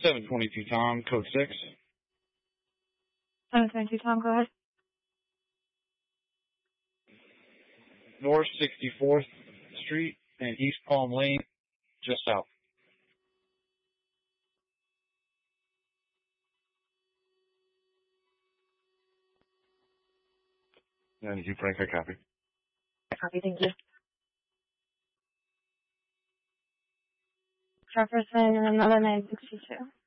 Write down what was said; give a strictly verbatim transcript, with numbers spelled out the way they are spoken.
seven twenty-two Tom, code six. seven twenty-two Tom, go ahead. North sixty-fourth Street and East Palm Lane, just south. ninety-two Frank, I copy. Copy, thank you. Jefferson and another nine sixty-two.